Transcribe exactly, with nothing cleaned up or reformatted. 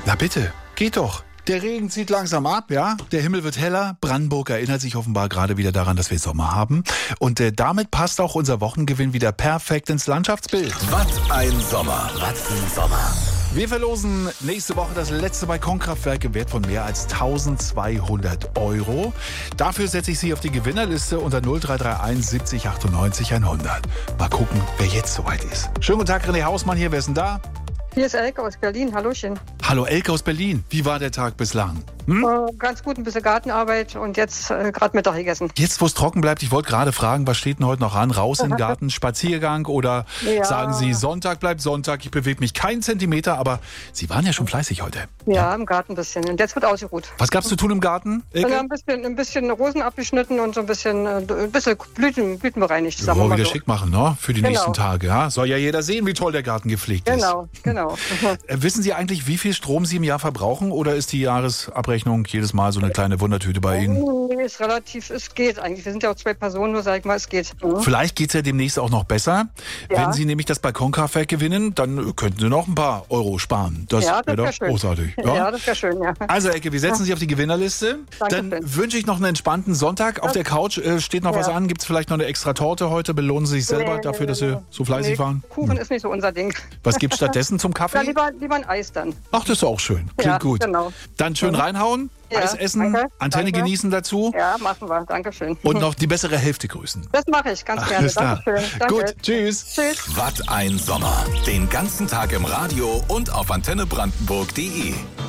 Na bitte, geht doch. Der Regen zieht langsam ab, ja. Der Himmel wird heller. Brandenburg erinnert sich offenbar gerade wieder daran, dass wir Sommer haben. Und äh, damit passt auch unser Wochengewinn wieder perfekt ins Landschaftsbild. Was ein Sommer. Was ein Sommer. Wir verlosen nächste Woche das letzte Balkonkraftwerk im Wert von mehr als eintausendzweihundert Euro. Dafür setze ich Sie auf die Gewinnerliste unter null drei drei eins siebzig achtundneunzig hundert. Mal gucken, wer jetzt soweit ist. Schönen guten Tag, René Hausmann hier. Wer ist denn da? Hier ist Elke aus Berlin. Hallöchen. Hallo Elke aus Berlin. Wie war der Tag bislang? Hm? Äh, ganz gut, ein bisschen Gartenarbeit und jetzt äh, gerade Mittag gegessen. Jetzt, wo es trocken bleibt, ich wollte gerade fragen, was steht denn heute noch an? Raus in den Garten, Spaziergang oder ja. Sagen Sie, Sonntag bleibt Sonntag, ich bewege mich keinen Zentimeter, aber Sie waren ja schon fleißig heute. Ja, ja. Im Garten ein bisschen und jetzt wird ausgeruht. Was gab's zu tun im Garten? Ja, ein bisschen, ein bisschen Rosen abgeschnitten und so ein bisschen, ein bisschen Blüten, Blüten bereinigt. Sagen oh, wir mal wieder so. Schick machen, ne? Für die genau. nächsten Tage. Ja? Soll ja jeder sehen, wie toll der Garten gepflegt genau, ist. Genau, genau. Äh, wissen Sie eigentlich, wie viel Strom Sie im Jahr verbrauchen oder ist die Jahresabrechnung jedes Mal so eine kleine Wundertüte bei Ihnen? Nee, ist relativ, es geht eigentlich. Wir sind ja auch zwei Personen, nur sag ich mal, es geht. Mhm. Vielleicht geht es ja demnächst auch noch besser. Ja. Wenn Sie nämlich das Balkonkraftwerk gewinnen, dann könnten Sie noch ein paar Euro sparen. Das, ja, das wäre wär doch schön. großartig. Ja, ja das wäre schön, ja. Also Ecke, wir setzen Sie auf die Gewinnerliste. Dankeschön. Dann wünsche ich noch einen entspannten Sonntag. Auf der Couch äh, steht noch ja. was an. Gibt es vielleicht noch eine extra Torte heute? Belohnen Sie sich selber nee, dafür, nee, dass Sie nee. so fleißig nee, waren? Kuchen hm. ist nicht so unser Ding. Was gibt es stattdessen zum Kaffee? Ja, lieber, lieber ein Eis dann. Ach, das ist auch schön. Klingt ja, gut. Genau. Dann schön reinhauen, ja, Eis essen, danke, Antenne danke. genießen dazu. Ja, machen wir. Dankeschön. Und noch die bessere Hälfte grüßen. Das mache ich ganz gerne. Alles klar. Dankeschön. Danke. Gut, tschüss. Tschüss. Was ein Sommer. Den ganzen Tag im Radio und auf antenne brandenburg punkt de.